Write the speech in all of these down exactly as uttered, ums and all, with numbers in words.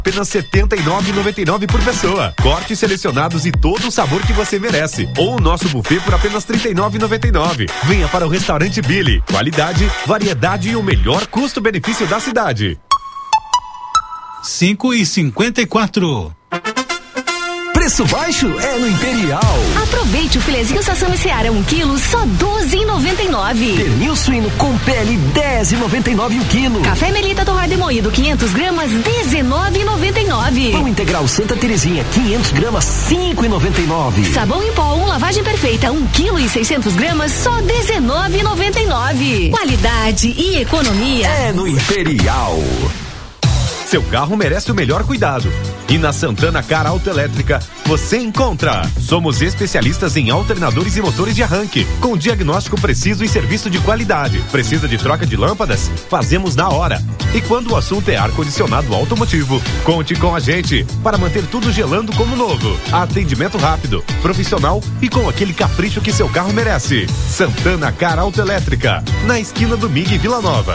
Apenas setenta e nove reais e noventa e nove centavos por pessoa. Cortes selecionados e todo o sabor que você merece. Ou o nosso buffet por apenas trinta e nove reais e noventa e nove centavos. Venha para o restaurante Billy. Qualidade, variedade e o melhor custo-benefício da cidade. cinco e cinquenta e quatro. Preço baixo é no Imperial. Aproveite o filezinho Sassami Seara um quilo, só doze reais e noventa e nove centavos. Pernil suíno com pele, dez reais e noventa e nove centavos o quilo. Café Melita torrado e moído, quinhentas gramas, dezenove reais e noventa e nove centavos. Pão integral Santa Terezinha, quinhentas gramas, cinco reais e noventa e nove centavos. Sabão em pó, um lavagem perfeita, um quilo e seiscentas gramas, só dezenove reais e noventa e nove centavos. Qualidade e economia é no Imperial. Seu carro merece o melhor cuidado. E na Santana Car Autoelétrica você encontra. Somos especialistas em alternadores e motores de arranque, com diagnóstico preciso e serviço de qualidade. Precisa de troca de lâmpadas? Fazemos na hora. E quando o assunto é ar-condicionado automotivo, conte com a gente para manter tudo gelando como novo. Atendimento rápido, profissional e com aquele capricho que seu carro merece. Santana Car Autoelétrica, na esquina do Mig e Vila Nova.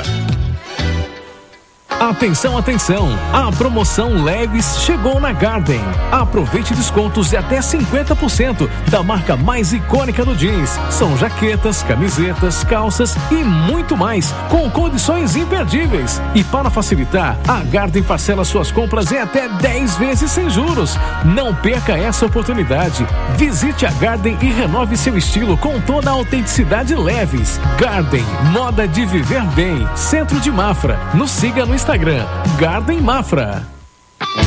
Atenção, atenção! A promoção Leves chegou na Garden. Aproveite descontos de até cinquenta por cento da marca mais icônica do jeans. São jaquetas, camisetas, calças e muito mais, com condições imperdíveis. E para facilitar, a Garden parcela suas compras em até dez vezes sem juros. Não perca essa oportunidade. Visite a Garden e renove seu estilo com toda a autenticidade Leves. Garden, moda de viver bem. Centro de Mafra. Nos siga no Instagram, Garden Mafra.